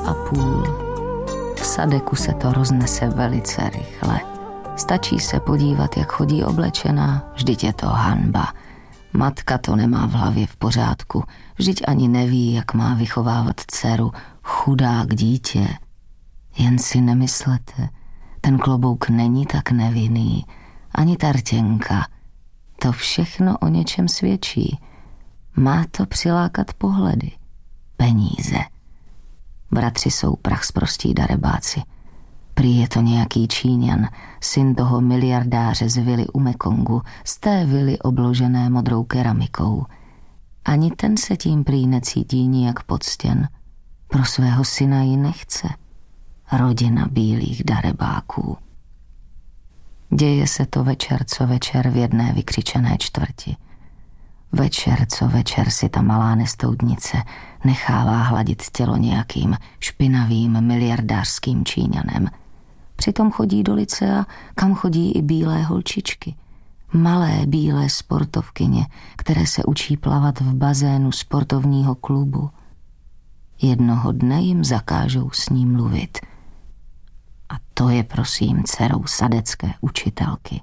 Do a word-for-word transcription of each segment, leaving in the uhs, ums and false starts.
a půl. V Sadeku se to roznese velice rychle. Stačí se podívat, jak chodí oblečená, vždyť je to hanba. Matka to nemá v hlavě v pořádku, vždyť ani neví, jak má vychovávat dceru, chudák dítě. Jen si nemyslete, ten klobouk není tak nevinný, ani ta rtěnka. To všechno o něčem svědčí. Má to přilákat pohledy. Peníze. Bratři jsou prachsprostí darebáci. Prý je to nějaký Číňan, syn toho miliardáře z vily u Mekongu, z té vily obložené modrou keramikou. Ani ten se tím prý necítí nijak poctěn. Pro svého syna ji nechce. Rodina bílých darebáků. Děje se to večer co večer v jedné vykřičené čtvrti. Večer co večer si ta malá nestoudnice nechává hladit tělo nějakým špinavým miliardářským Číňanem. Přitom chodí do licea, kam chodí i bílé holčičky. Malé bílé sportovkyně, které se učí plavat v bazénu sportovního klubu. Jednoho dne jim zakážou s ním mluvit. A to je prosím dcerou sadecké učitelky.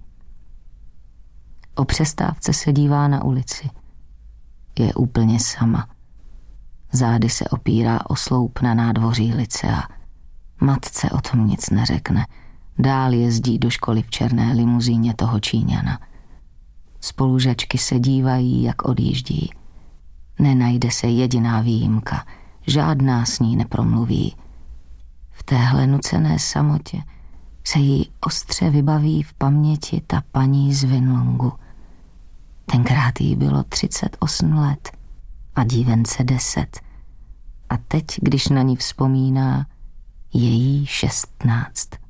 O přestávce se dívá na ulici. Je úplně sama. Zády se opírá o sloup na nádvoří licea. Matce o tom nic neřekne. Dál jezdí do školy v černé limuzíně toho Číňana. Spolužačky se dívají, jak odjíždí. Nenajde se jediná výjimka. Žádná s ní nepromluví. V téhle nucené samotě se jí ostře vybaví v paměti ta paní z Vinlongu. Tenkrát jí bylo třicet osm let a dívence deset. A teď, když na ní vzpomíná, je jí šestnáct.